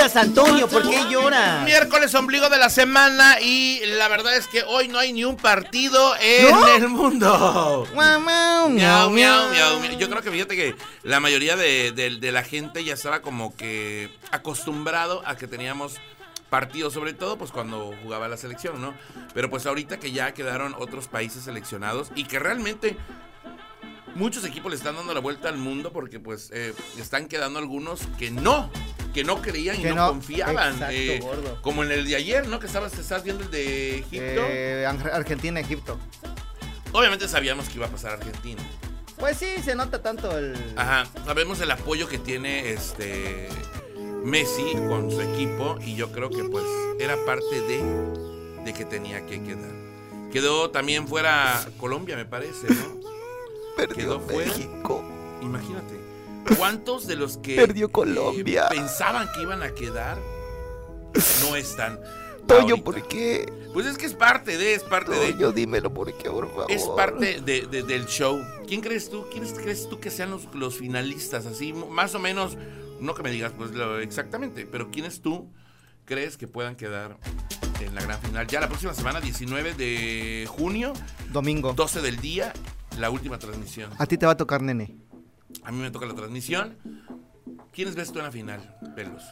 lloras, Antonio? ¿Por qué lloras? Miércoles ombligo de la semana y la verdad es que hoy no hay ni un partido en el mundo. Miau, Miau, miau, miau. Yo creo que fíjate que la mayoría de la gente ya estaba como que acostumbrado a que teníamos partidos, sobre todo pues cuando jugaba la selección, ¿no? Pero pues ahorita que ya quedaron otros países seleccionados y que realmente muchos equipos le están dando la vuelta al mundo porque pues están quedando algunos que no creían y no confiaban. Exacto, gordo. Como en el de ayer, ¿no? Que estás viendo el de Egipto. Argentina-Egipto. Obviamente sabíamos que iba a pasar Argentina. Pues sí, se nota tanto el... Ajá, sabemos el apoyo que tiene Messi con su equipo y yo creo que pues era parte de que tenía que quedar. Quedó también fuera Colombia, me parece, ¿no? Perdió fuera. México. Imagínate, ¿cuántos de los que perdió Colombia pensaban que iban a quedar no están? Toño, ahorita? ¿por qué? Pues es que es parte de. Toño, dímelo, ¿por qué, por favor? Es parte del show. ¿Quién crees tú? ¿Quiénes crees tú que sean los finalistas? Así, más o menos, no que me digas pues exactamente, pero ¿quiénes tú crees que puedan quedar en la gran final? Ya la próxima semana, 19 de junio. Domingo. 12 del día, la última transmisión. A ti te va a tocar, nene. A mí me toca la transmisión. ¿Quiénes ves tú en la final, Pelos?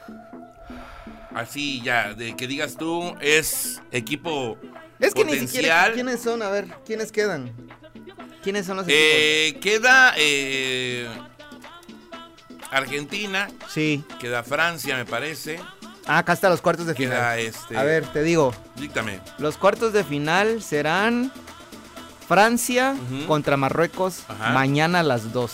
Así ya, de que digas tú, es equipo es que potencial. Ni siquiera quiénes son, a ver, ¿quiénes quedan? ¿Quiénes son los equipos? Queda Argentina. Sí. Queda Francia, me parece. Acá están los cuartos de final. A ver, te digo. Díctame. Los cuartos de final serán Francia contra Marruecos. Ajá. Mañana a las 2.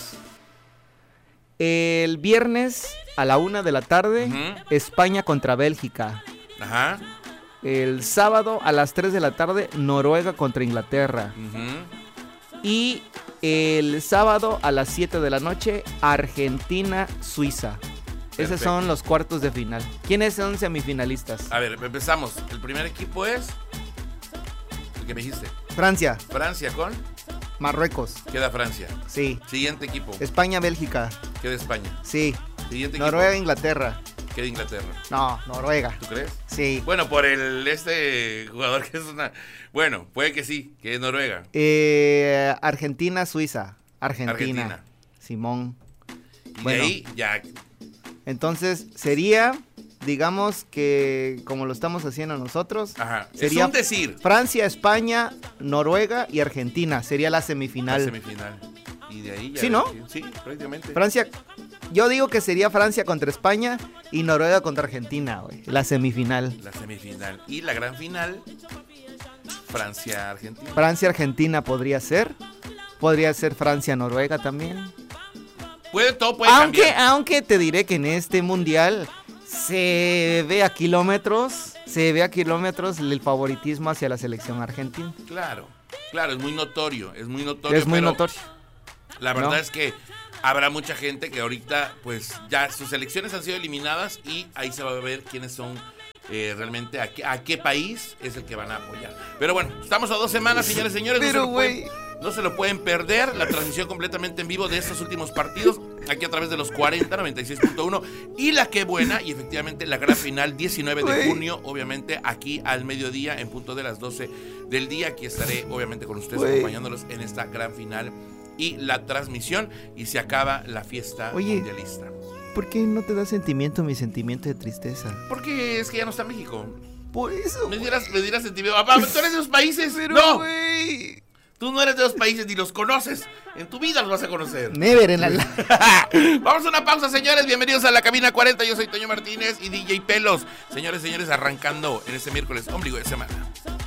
El viernes a la 1 de la tarde, España contra Bélgica. Ajá. El sábado a las 3 de la tarde, Noruega contra Inglaterra. Y el sábado a las 7 de la noche, Argentina-Suiza. Perfecto. Esos son los cuartos de final. ¿Quiénes son semifinalistas? A ver, empezamos. El primer equipo es el que me dijiste. Francia. Francia con Marruecos. Queda Francia. Sí. Siguiente equipo. España-Bélgica. Queda España. Sí. Siguiente Noruega-Inglaterra. Queda Inglaterra. No, Noruega. ¿Tú crees? Sí. Bueno, por jugador que es una... Bueno, puede que sí, que es Noruega. Argentina-Suiza. Argentina. Simón. Y bueno, de ahí ya... Entonces sería, digamos que como lo estamos haciendo nosotros, es sería un decir. Francia, España, Noruega y Argentina. Sería la semifinal. La semifinal. Y de ahí ya... ¿Sí, no? Sí, prácticamente. Francia... Yo digo que sería Francia contra España y Noruega contra Argentina, güey. La semifinal. La semifinal. Y la gran final, Francia-Argentina. Francia-Argentina podría ser. Podría ser Francia-Noruega también. Todo puede cambiar. Aunque te diré que en este mundial se ve a kilómetros el favoritismo hacia la selección argentina. Claro, es muy notorio. La verdad es que habrá mucha gente que ahorita, pues ya sus selecciones han sido eliminadas y ahí se va a ver quiénes son realmente, a qué país es el que van a apoyar. Pero bueno, estamos a 2 semanas, señores. Pero, no se lo pueden perder, la transmisión completamente en vivo de estos últimos partidos, aquí a través de los 96.1 y la que buena, y efectivamente la gran final, 19 de junio, obviamente aquí al mediodía, en punto de las 12 del día. Aquí estaré, obviamente, con ustedes acompañándolos en esta gran final y la transmisión, y se acaba la fiesta mundialista. ¿Por qué no te da sentimiento mi sentimiento de tristeza? Porque es que ya no está México. Por eso. Me dirás sentimiento. Papá, tú eres de los países. Pero, no. Tú no eres de los países ni los conoces. En tu vida los vas a conocer. Never en la... Vamos a una pausa, señores. Bienvenidos a la cabina 40. Yo soy Toño Martínez y DJ Pelos. Señores, arrancando en este miércoles ombligo de semana.